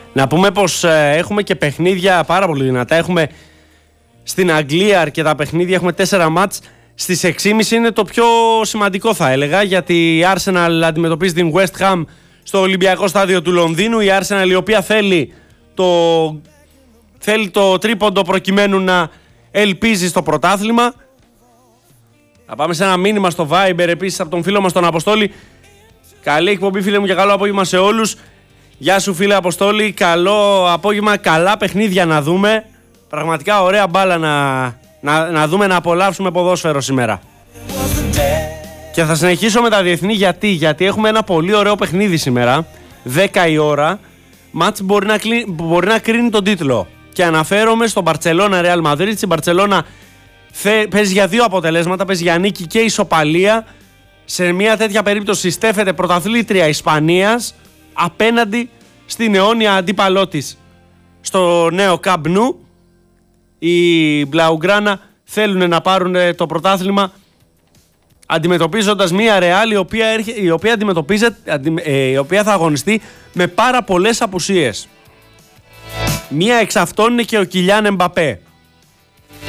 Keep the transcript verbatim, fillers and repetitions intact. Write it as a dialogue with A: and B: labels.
A: Να πούμε πως ε, έχουμε και παιχνίδια πάρα πολύ δυνατά. Έχουμε στην Αγγλία αρκετά παιχνίδια, έχουμε τέσσερα μάτς. Στις έξι και μισή είναι το πιο σημαντικό, θα έλεγα, γιατί η Arsenal αντιμετωπίζει την West Ham στο Ολυμπιακό Στάδιο του Λονδίνου. Η Arsenal, η οποία θέλει το, θέλει το τρίποντο προκειμένου να ελπίζει στο πρωτάθλημα. Θα πάμε σε ένα μήνυμα στο Viber επίσης από τον φίλο μας τον Αποστόλη. Καλή εκπομπή, φίλε μου, και καλό απόγευμα σε όλους. Γεια σου, φίλε Αποστόλη, καλό απόγευμα, καλά παιχνίδια να δούμε. Πραγματικά ωραία μπάλα να, να, να δούμε, να απολαύσουμε ποδόσφαιρο σήμερα. Και θα συνεχίσω με τα διεθνή. Γιατί, γιατί έχουμε ένα πολύ ωραίο παιχνίδι σήμερα, δέκα η ώρα. Μάτς μπορεί να, κλει... μπορεί να κρίνει τον τίτλο. Και αναφέρομαι στο Μπαρτσελώνα Ρεάλ Μαδρίτης. Η Μπαρτσελώνα θε... παίζει για δύο αποτελέσματα, παίζει για νίκη και ισοπαλία. Σε μια τέτοια περίπτωση στέφεται πρωταθλήτρια Ισπανίας απέναντι στην αιώνια αντίπαλό της στο νέο Camp Nou. Οι Μπλαουγκράνα θέλουν να πάρουν το πρωτάθλημα αντιμετωπίζοντας μια Ρεάλ η οποία, η οποία, η οποία θα αγωνιστεί με πάρα πολλές απουσίες. Μία εξ αυτών είναι και ο Κιλιάν Εμπαπέ.